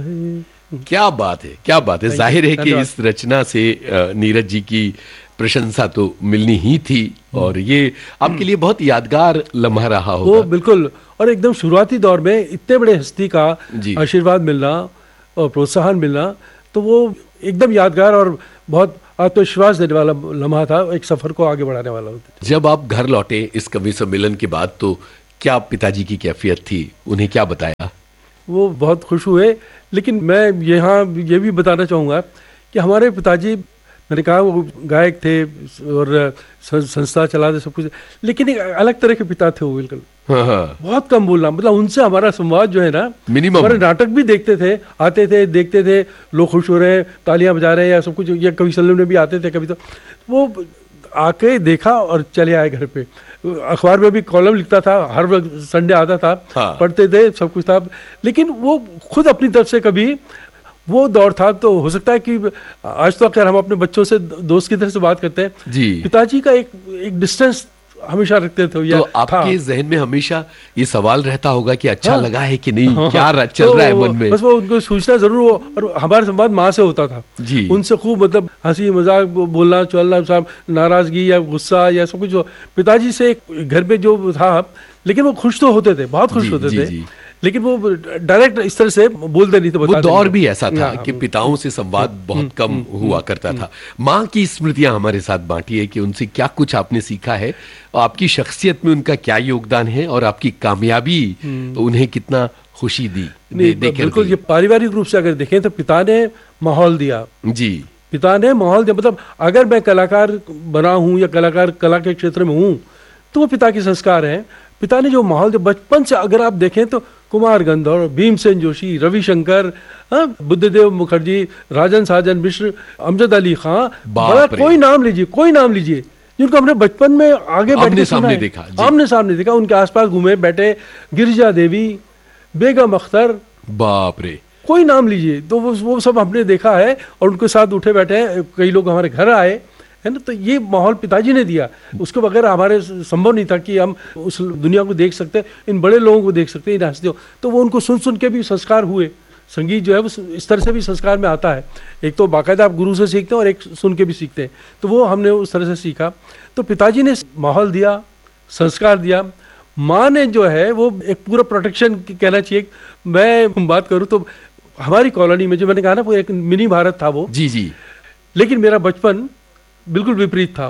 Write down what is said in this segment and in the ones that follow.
क्या बात है, क्या बात है। जाहिर है कि इस रचना से नीरज जी की प्रशंसा तो मिलनी ही थी और ये आपके लिए बहुत यादगार लम्हा रहा होगा। वो बिल्कुल, और एकदम शुरुआती दौर में इतने बड़े हस्ती का आशीर्वाद मिलना और प्रोत्साहन मिलना, तो वो एकदम यादगार और बहुत आत्मविश्वास देने वाला लम्हा था, एक सफर को आगे बढ़ाने वाला होता। जब आप घर लौटे इस कवि सम्मेलन के बाद, तो क्या पिताजी की कैफियत थी, उन्हें क्या बताया? वो बहुत खुश हुए, लेकिन मैं यहाँ ये भी बताना चाहूँगा कि हमारे पिताजी, मैंने कहा वो गायक थे और संस्था चलाते सब कुछ, लेकिन एक अलग तरह के पिता थे वो, बिल्कुल बहुत कम बोलना, मतलब उनसे हमारा संवाद जो है ना, हमारे नाटक भी देखते थे, आते थे, देखते थे, लोग खुश हो रहे हैं, तालियां बजा रहे हैं या सब कुछ, या कवि सम्मेलन में भी आते थे कभी, तो वो आके देखा और चले आए घर पे। अखबार में भी कॉलम लिखता था, हर वक्त संडे आता था, पढ़ते थे, सब कुछ था, लेकिन वो खुद अपनी तरफ से कभी, वो दौर था, तो हो सकता है कि आज तो अगर हम अपने बच्चों से दोस्त की तरह से बात करते हैं, पिताजी का एक डिस्टेंस हमेशा रखते थे। तो आपके जहन में हमेशा ये सवाल रहता होगा कि अच्छा लगा है कि नहीं, क्या चल रहा है मन में? बस वो उनको सूचना जरूर हो, और हमारा संवाद माँ से होता था जी, उनसे खूब मतलब हंसी मजाक बोलना चलना, साहब नाराजगी या गुस्सा या सब कुछ, पिताजी से घर में जो था, लेकिन वो खुश तो होते थे, बहुत खुश होते थे, लेकिन वो डायरेक्ट इस तरह से बोलते नहीं थे। वो दौर भी ऐसा था कि पिताओं से संवाद बहुत कम हुआ करता था। माँ की स्मृतियां हमारे साथ बांटिए कि उनसे क्या कुछ आपने सीखा है, आपकी शख्सियत में उनका क्या योगदान है, और आपकी कामयाबी उन्हें कितना खुशी दी। बिल्कुल, ये पारिवारिक रूप से अगर देखें तो पिता ने माहौल दिया जी, पिता ने माहौल दिया, मतलब अगर मैं कलाकार बना हूँ या कला के क्षेत्र में हूँ, तो वो पिता के संस्कार हैं। पिता ने जो माहौल दिया बचपन से, अगर आप देखें तो कुमार गंधर्व, भीमसेन जोशी, रविशंकर, बुद्धदेव मुखर्जी, राजन साजन मिश्र, अमजद अली खां, बड़ा कोई नाम लीजिए जिनको हमने बचपन में आगे आमने सामने देखा, उनके आसपास घूमे बैठे, गिरिजा देवी, बेगम अख्तर, बाप रे, कोई नाम लीजिए, तो वो सब हमने देखा है और उनके साथ उठे बैठे हैं। कई लोग हमारे घर आए है ना, तो ये माहौल पिताजी ने दिया, उसके बगैर हमारे संभव नहीं था कि हम उस दुनिया को देख सकते, इन बड़े लोगों को देख सकते, इन हस्तियों। तो वो उनको सुन के भी संस्कार हुए। संगीत जो है वो इस तरह से भी संस्कार में आता है, एक तो बाकायदा आप गुरु से सीखते हैं और एक सुन के भी सीखते हैं, तो वो हमने उस तरह से सीखा। तो पिताजी ने माहौल दिया, संस्कार दिया। माँ ने जो है वो एक पूरा प्रोटेक्शन कहना चाहिए। मैं बात करूँ तो हमारी कॉलोनी में, जो मैंने कहा ना, वो एक मिनी भारत था वो जी, लेकिन मेरा बचपन बिल्कुल विपरीत था।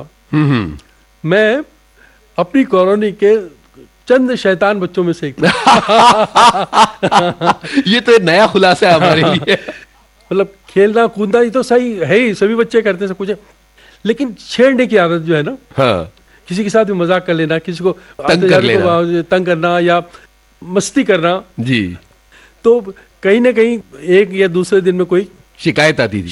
मैं अपनी कॉलोनी के चंद शैतान बच्चों में से एक ये तो एक नया खुलासा है हमारे लिए। मतलब खेलना कूदना ये तो सही है ही, सभी बच्चे करते सब कुछ, लेकिन छेड़ने की आदत जो है ना, किसी के साथ भी मजाक कर लेना, किसी को तंग करना या मस्ती करना जी, तो कहीं ना कहीं एक या दूसरे दिन में कोई शिकायत आती थी,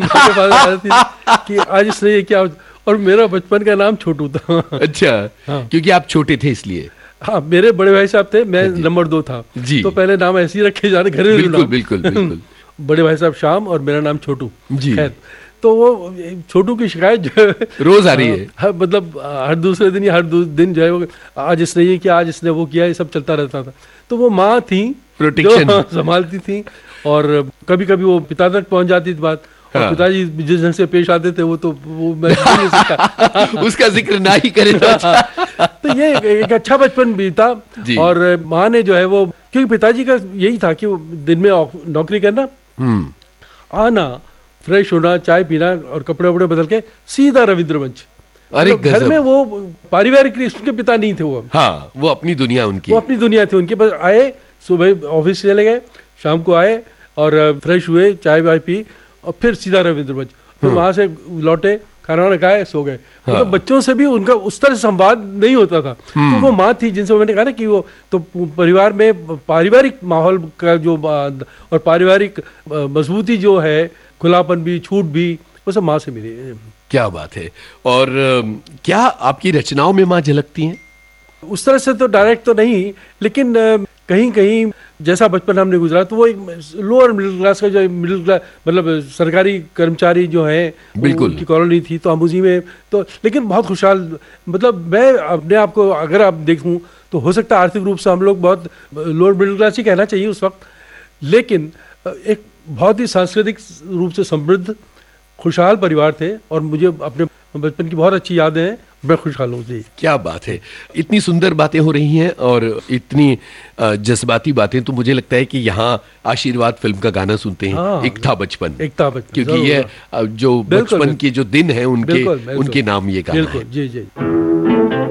कि आज इसने ये क्या। और मेरा बचपन का नाम छोटू था। अच्छा, क्योंकि आप छोटे थे इसलिए? हाँ, मेरे बड़े भाई साहब थे, मैं नंबर 2 था जी, तो पहले नाम ऐसे ही रखे जा रहे, घरेलू बिल्कुल। बड़े भाई साहब श्याम और मेरा नाम छोटू जी। तो वो छोटू की शिकायत जो है रोज आ रही है, मतलब हर दूसरे दिन या हर दिन जो है वो, आज इसने ये किया, आज इसने वो किया, ये सब चलता रहता था। तो वो माँ थी प्रोटेक्शन संभालती थी, और कभी कभी वो पिता तक पहुंच जाती थी बात। और पिताजी जिस ढंग से पेश आते थे वो मैं नहीं सकता उसका जिक्र ना ही करे तो ये एक अच्छा बचपन बीता। और माँ ने जो है वो, क्योंकि पिताजी का यही था कि वो दिन में नौकरी करना, आना, फ्रेश होना, चाय पीना और कपड़े वपड़े बदल के सीधा रविंद्र मंच। अरे घर में वो पारिवारिक के पिता नहीं थे वो, हाँ, वो अपनी दुनिया उनकी, वो अपनी दुनिया थी उनके पास। आए, सुबह ऑफिस चले गए, शाम को आए और फ्रेश हुए, चाय वाय पी और फिर सीधा रविंद्र मंच। फिर वहां से लौटे, खाना वाना खाए, सो गए। मतलब बच्चों से भी उनका उस तरह संवाद नहीं होता था। तो वो माँ थी जिनसे मैंने कहा ना कि वो तो परिवार में पारिवारिक माहौल का जो और पारिवारिक मजबूती जो है, खुलापन भी, छूट भी, वो सब माँ से मिली। क्या बात है। और क्या आपकी रचनाओं में माँ झलकती हैं? उस तरह से तो डायरेक्ट तो नहीं, लेकिन कहीं कहीं जैसा बचपन हमने गुजरा, तो वो एक लोअर मिडिल क्लास का, जो मिडिल क्लास मतलब सरकारी कर्मचारी जो है, बिल्कुल की कॉलोनी थी, तो हम उसी में तो, लेकिन बहुत खुशहाल। मतलब मैं अपने आप को अगर आप देखूं तो हो सकता है आर्थिक रूप से हम लोग बहुत लोअर मिडिल क्लास ही कहना चाहिए उस वक्त, लेकिन एक बहुत ही सांस्कृतिक रूप से समृद्ध खुशहाल परिवार थे और मुझे अपने बचपन की बहुत अच्छी यादें हैं। मैं खुशहाल हूँ जी। क्या बात है, इतनी सुंदर बातें हो रही हैं और इतनी जज्बाती बातें, तो मुझे लगता है कि यहाँ आशीर्वाद फिल्म का गाना सुनते हैं। हाँ, एक था बचपन, क्योंकि ये जो बचपन के जो दिन हैं उनके नाम ये गाना है। बिल्कुल जी जी।